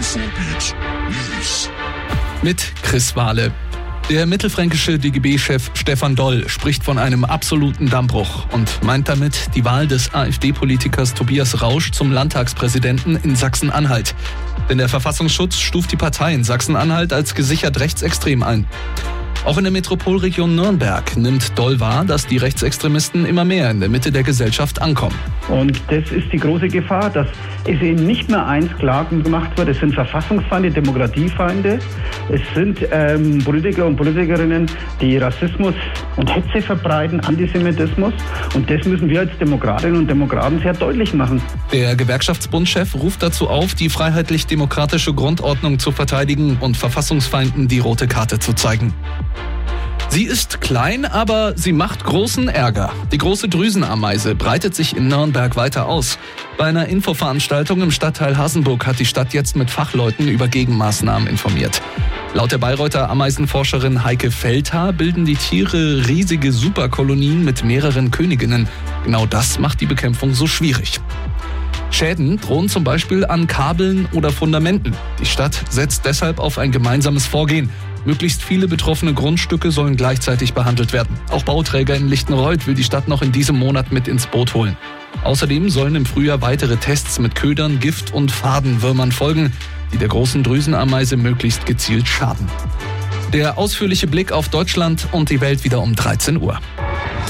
Infobeat News. Mit Chris Wahle. Der mittelfränkische DGB-Chef Stefan Doll spricht von einem absoluten Dammbruch und meint damit die Wahl des AfD-Politikers Tobias Rausch zum Landtagspräsidenten in Sachsen-Anhalt. Denn der Verfassungsschutz stuft die Partei in Sachsen-Anhalt als gesichert rechtsextrem ein. Auch in der Metropolregion Nürnberg nimmt Doll wahr, dass die Rechtsextremisten immer mehr in der Mitte der Gesellschaft ankommen. Und das ist die große Gefahr, dass es eben nicht mehr eins klar gemacht wird. Es sind Verfassungsfeinde, Demokratiefeinde. Es sind Politiker und Politikerinnen, die Rassismus und Hetze verbreiten, Antisemitismus. Und das müssen wir als Demokratinnen und Demokraten sehr deutlich machen. Der Gewerkschaftsbundchef ruft dazu auf, die freiheitlich-demokratische Grundordnung zu verteidigen und Verfassungsfeinden die rote Karte zu zeigen. Sie ist klein, aber sie macht großen Ärger. Die große Drüsenameise breitet sich in Nürnberg weiter aus. Bei einer Infoveranstaltung im Stadtteil Hasenburg hat die Stadt jetzt mit Fachleuten über Gegenmaßnahmen informiert. Laut der Bayreuther Ameisenforscherin Heike Feldhaar bilden die Tiere riesige Superkolonien mit mehreren Königinnen. Genau das macht die Bekämpfung so schwierig. Schäden drohen zum Beispiel an Kabeln oder Fundamenten. Die Stadt setzt deshalb auf ein gemeinsames Vorgehen. Möglichst viele betroffene Grundstücke sollen gleichzeitig behandelt werden. Auch Bauträger in Lichtenreuth will die Stadt noch in diesem Monat mit ins Boot holen. Außerdem sollen im Frühjahr weitere Tests mit Ködern, Gift und Fadenwürmern folgen, die der großen Drüsenameise möglichst gezielt schaden. Der ausführliche Blick auf Deutschland und die Welt wieder um 13 Uhr.